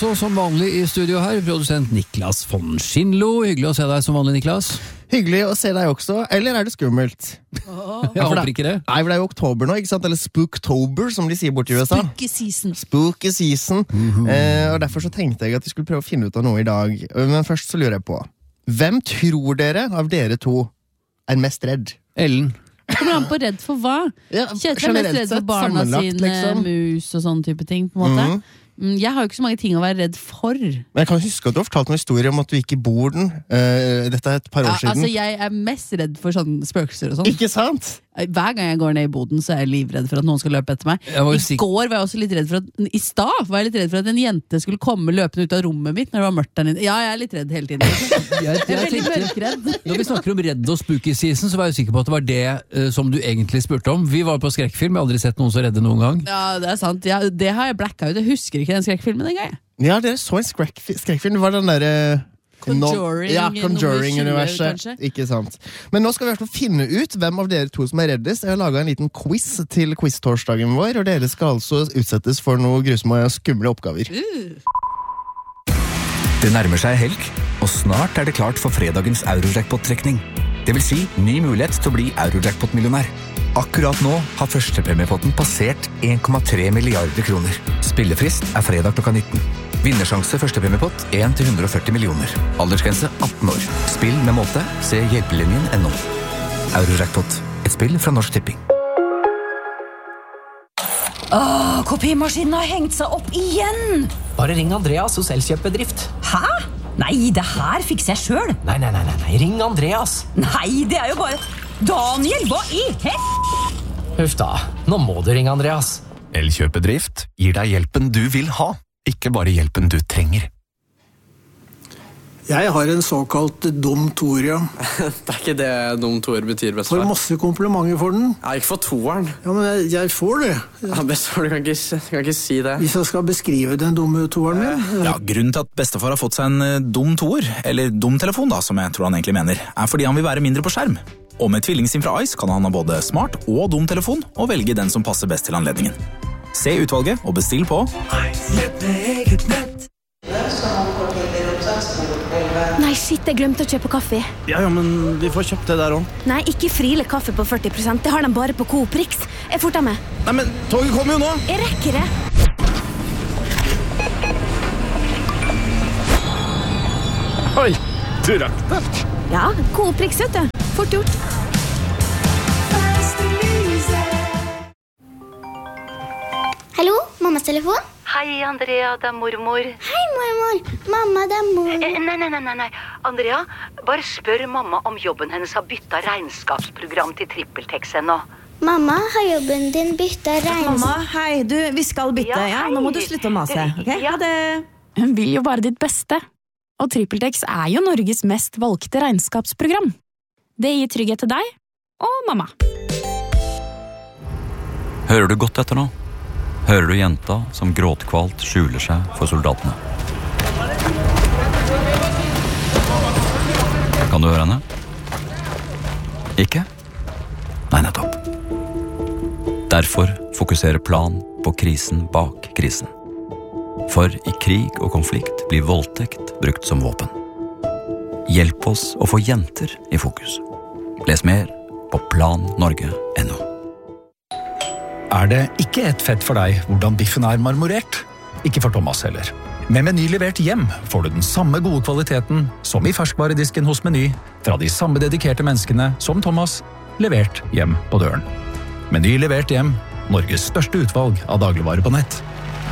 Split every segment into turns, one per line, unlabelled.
også som vanlig i studio her, produsent Niklas von Schindlo. Hyggelig å se deg som vanlig, Niklas.
Hyggelig å se deg også, eller det skummelt?
Jeg håper ikke det.
Nei, for det jo oktober nå, ikke sant? Eller Spooktober, som de sier bort i USA. Spooky season. Og derfor så tenkte jeg at vi skulle prøve å finne ut av noe i dag. Men først så lurer jeg på, hvem tror dere av dere to mest redd?
Ellen.
Kommer han på redd for hva?
Ja,
Kjetil mest redd for barna sine, liksom. Mus og sånne type ting, på en måte. Jeg har jo ikke så mange ting å være redd for.
Men jeg kan huske at du har fortalt noen historier om at du gikk i borden. Dette et par år siden.
Altså, jeg mest redd for sånne spøkelser og sånn.
Ikke sant?
Hver gang jeg går ned i boden, så er jeg livredd for at noen skal løpe etter meg. I går var jeg også litt redd for at I stad var jeg litt redd for at en jente skulle komme løpende ut av rommet mitt når det var mørkt der inne. Ja, jeg er litt redd hele tiden. Jeg er veldig mørkredd.
Når vi snakker om redd og spooky season, så var jeg sikker på at det var det som du egentlig spurte om. Vi var på skrekkfilm, jeg har aldri sett noen så redde noen gang.
Ja, det er sant. Ja, det har jeg blacka ut. Jeg husker ikke den skrekkfilmen en gang.
Ja, dere så en skrekkfilm. Det var den der... Conjuring-universet. Ikke sant. Men nå skal vi i hvert fall finne ut hvem av dere to som er reddest. Jeg har laget en liten quiz til quiz-torsdagen vår, og dere skal altså utsettes for noe grusomme og skumle oppgaver.
Det nærmer seg helg, og snart er det klart for fredagens Eurojackpot-trekning. Det vil si ny mulighet til å bli Eurojackpot-millionær. Akkurat nå har førstepremiepotten passert 1,3 milliarder kroner. Spillefrist er fredag klokka 19. Vinnersjanse førstepremiepott 1-140 millioner. Aldersgrense 18 år. Spill med måte. Se hjelpelinjen.no. Eurojackpot. Et spill fra Norsk Tipping.
Kopimaskinen har hengt seg opp igjen.
Bare ring Andreas hos Elkjøp-bedrift.
Hæ? Nei, det her fikser jeg selv.
Nei, ring Andreas.
Nei, det er jo bare... Daniel, hva i
Huff da, nå må du ringe Andreas.
Elkjøp-bedrift gir deg hjelpen du vil ha. Ikke bare hjelpen du trenger.
Jeg har en såkalt dum toer, ja.
Det ikke det dum toer betyr, bestefar.
Får masse komplimenter for den.
Ja, ikke for toeren.
Ja, men jeg får det.
Ja, bestefar, du kan ikke si det.
Hvis jeg skal beskrive den dumme toeren min.
Ja, grunnen til at bestefar har fått seg en dum toer, eller dum telefon da, som jeg tror han egentlig mener, er fordi han vil være mindre på skjerm. Og med tvillingsim fra Ice kan han ha både smart og dum telefon, og velge den som passer best til anledningen. Se utvalget og bestill på
Nei, shit, jeg glemte å kjøpe kaffe.
Ja, men vi får kjøpt det der også.
Nei, ikke frile kaffe på 40%. Det har de bare på Coop Rix. Jeg forter meg.
Nei, men toget kommer jo nå.
Jeg rekker det.
Oi, du rakk det.
Ja, Coop Rix, vet du. Fort gjort. Hallo, mammas telefon?
Hei, Andrea, det er mormor.
Hei, mormor. Mamma, det er mor.
Nei. Andrea, bare spør mamma om jobben hennes har byttet regnskapsprogram til TrippelTex ennå.
Mamma, har jobben din byttet
Mamma, hei, vi skal bytte, ja. Nå må du slutte å mase, ok?
Ja.
Ha det.
Hun vil jo bare ditt beste. Og TrippelTex er jo Norges mest valgte regnskapsprogram. Det gir trygghet til deg og mamma.
Hører du godt etter nå? Hører du jenta som gråtkvalt skjuler seg for soldatene? Kan du høre henne? Ikke? Nei, nettopp. Derfor fokuserer Plan på krisen bak krisen. For i krig og konflikt blir voldtekt brukt som våpen. Hjelp oss å få jenter i fokus. Les mer på plannorge.no.
Er det ikke et fett for deg hvordan biffen er marmorert? Ikke for Thomas heller. Med Meny levert hjem får du den samme gode kvaliteten som i ferskvaredisken hos Meny, fra de samme dedikerte menneskene som Thomas, levert hjem på døren. Meny levert hjem, Norges største utvalg av dagligvarer på nett.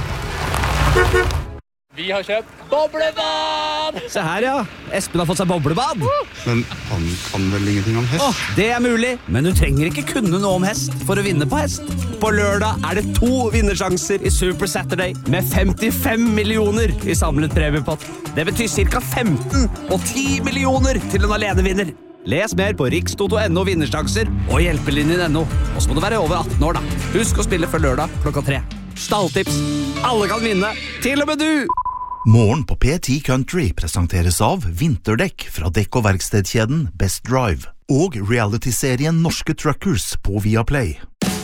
Vi har kjøpt boblebad!
Se her, ja. Espen har fått seg boblebad.
Men han kan vel ingenting om hest?
Det er mulig, men du trenger ikke kunne noe om hest for å vinne på hest. På lørdag er det 2 vinnersjanser i Super Saturday med 55 millioner i samlet premiepott. Det betyr ca. 15 og 10 millioner til en alenevinner. Les mer på rikstoto.no vinnersjanser og hjelpelinjen.no. Og så må du være over 18 år da. Husk å spille før lørdag klokka 3. Stalltips. Alle kan vinne, til og med du!
Morgen på P10 Country presenteres av vinterdekk fra dekk- og verkstedkjeden Best Drive og reality-serien Norske Truckers på Viaplay.